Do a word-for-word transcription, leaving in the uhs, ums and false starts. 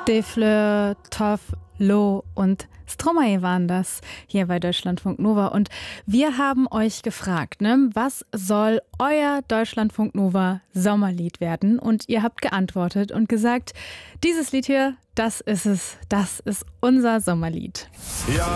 De Fleur, Toff, Lo und Stromae waren das hier bei Deutschlandfunk Nova. Und wir haben euch gefragt, ne, was soll euer Deutschlandfunk Nova Sommerlied werden? Und ihr habt geantwortet und gesagt, dieses Lied hier, das ist es, das ist unser Sommerlied. Ja,